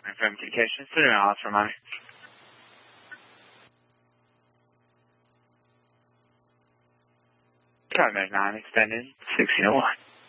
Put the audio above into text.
Falcon from Communications. What do you want for money? Charlie 9 extended 1601.